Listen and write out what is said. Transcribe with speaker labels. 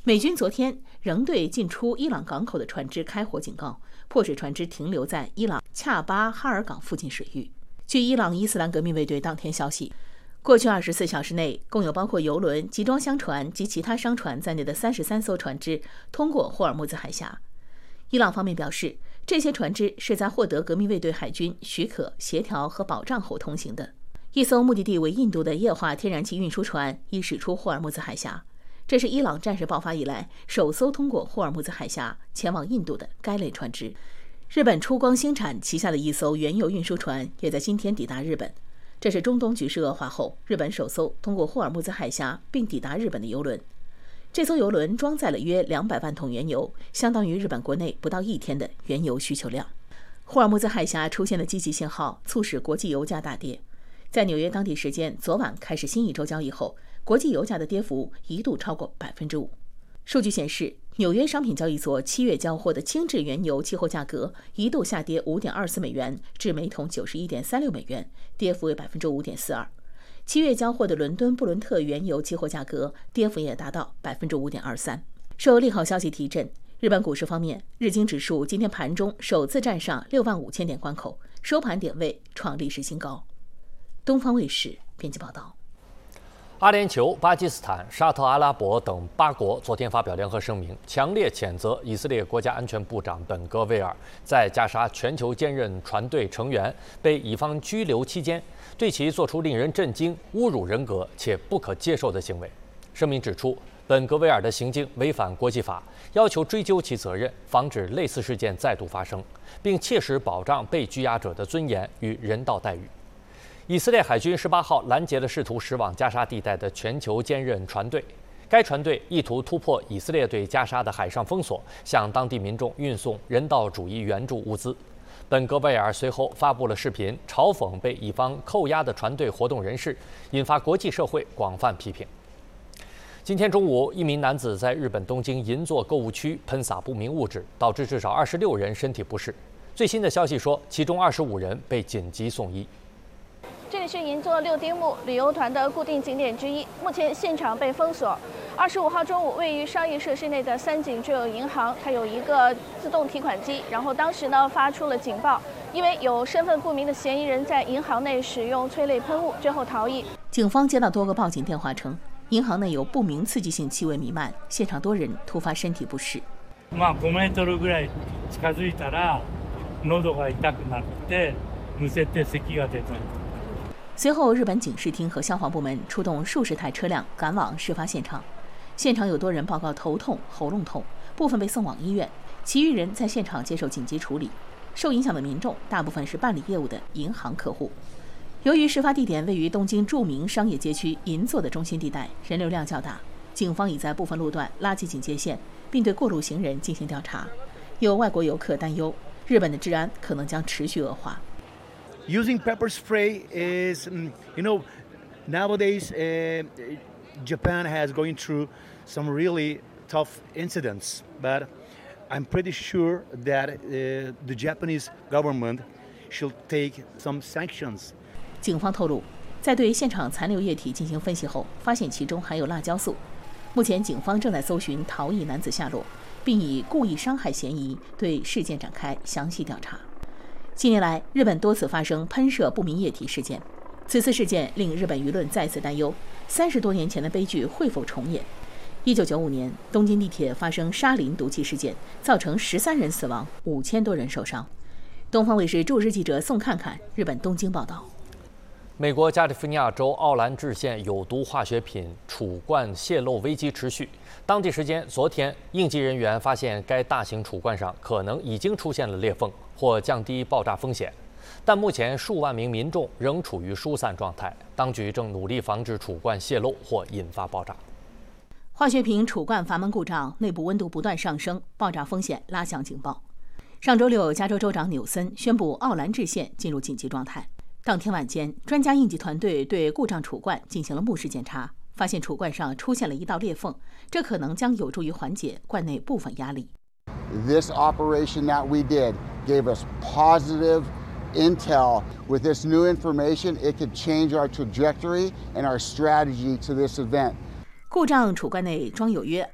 Speaker 1: 美军昨天仍对进出伊朗港口的船只开火警告，迫使船只停留在伊朗恰巴哈尔港附近水域。据伊朗伊斯兰革命卫队当天消息，过去24小时内，共有包括油轮、集装箱船及其他商船在内的33艘船只通过霍尔木兹海峡。伊朗方面表示，这些船只是在获得革命卫队海军许可、协调和保障后通行的。一艘目的地为印度的液化天然气运输船已驶出霍尔木兹海峡，这是伊朗战事爆发以来首艘通过霍尔木兹海峡前往印度的该类船只。日本出光兴产旗下的一艘原油运输船也在今天抵达日本，这是中东局势恶化后日本首艘通过霍尔木兹海峡并抵达日本的油轮。这艘油轮装载了约200万桶原油，相当于日本国内不到1天的原油需求量。霍尔木兹海峡出现的积极信号促使国际油价大跌。在纽约当地时间昨晚开始新一周交易后，国际油价的跌幅一度超过5%。数据显示，纽约商品交易所7月交货的轻质原油期货价格一度下跌5.24美元至每桶91.36美元，跌幅为5.42%。7月交货的伦敦布伦特原油期货价格跌幅也达到5.23%。受利好消息提振，日本股市方面，日经指数今天盘中首次站上65000点关口，收盘点位创历史新高。东方卫视编辑报道。
Speaker 2: 阿联酋、巴基斯坦、沙特阿拉伯等8国昨天发表联合声明，强烈谴责以色列国家安全部长本·戈维尔在加沙全球坚韧船队成员被以方拘留期间，对其做出令人震惊、侮辱人格且不可接受的行为。声明指出，本·戈维尔的行径违反国际法，要求追究其责任，防止类似事件再度发生，并切实保障被拘押者的尊严与人道待遇。以色列海军18号拦截了试图驶往加沙地带的全球坚韧船队，该船队意图突破以色列对加沙的海上封锁，向当地民众运送人道主义援助物资。本·戈维尔随后发布了视频，嘲讽被以方扣押的船队活动人士，引发国际社会广泛批评。今天中午，一名男子在日本东京银座购物区喷洒不明物质，导致至少26人身体不适。最新的消息说，其中25人被紧急送医。
Speaker 3: 这里是银座六丁目旅游团的固定景点之一，目前现场被封锁。25号中午，位于商业设施内的三井住友银行，它有一个自动提款机，然后当时呢发出了警报，因为有身份不明的嫌疑人在银行内使用催泪喷雾，最后逃逸。
Speaker 1: 警方接到多个报警电话称，银行内有不明刺激性气味弥漫，现场多人突发身体不适。
Speaker 4: 5メートルぐらい近づいたら喉が痛くなってむせて咳が出た。
Speaker 1: 随后，日本警视厅和消防部门出动数十台车辆赶往事发现场。现场有多人报告头痛、喉咙痛，部分被送往医院，其余人在现场接受紧急处理。受影响的民众大部分是办理业务的银行客户。由于事发地点位于东京著名商业街区银座的中心地带，人流量较大，警方已在部分路段拉起警戒线，并对过路行人进行调查。有外国游客担忧，日本的治安可能将持续恶化。
Speaker 5: Using pepper spray is, nowadays Japan has going through some really tough incidents, but I'm pretty sure that the Japanese government should take some sanctions.
Speaker 1: 警方透露，在对现场残留液体进行分析后，发现其中含有辣椒素。目前，警方正在搜寻逃逸男子下落，并以故意伤害嫌疑对事件展开详细调查。近年来，日本多次发生喷射不明液体事件，此次事件令日本舆论再次担忧，30多年前的悲剧会否重演？1995年，东京地铁发生沙林毒气事件，造成13人死亡，5000多人受伤。东方卫视驻日记者宋看看，日本东京报道。
Speaker 2: 美国加利福尼亚州奥兰治县有毒化学品储罐泄漏危机持续。当地时间昨天，应急人员发现该大型储罐上可能已经出现了裂缝，或降低爆炸风险。但目前数万名民众仍处于疏散状态，当局正努力防止储罐泄漏或引发爆炸。
Speaker 1: 化学品储罐阀门故障，内部温度不断上升，爆炸风险拉响警报。上周六，加州州长纽森宣布奥兰治县进入紧急状态。当天晚间，专家应急团队对故障储罐进行了目视检查，发现储罐上出现了一道裂缝，这可能将有助于缓解罐内部分压力。
Speaker 6: This operation that we did gave us positive intel. With this new information, it could change our trajectory and our strategy to this event.
Speaker 1: 故障储罐内装有约